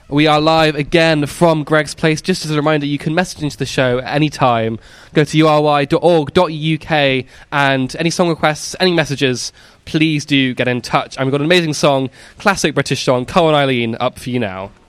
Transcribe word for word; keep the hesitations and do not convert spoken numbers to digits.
We are live again from Greg's Place. Just as a reminder, you can message into the show at any time. Go to u r y dot org dot u k and any song requests, any messages, please do get in touch. And we've got an amazing song, classic British song, Cole and Eileen, up for you now.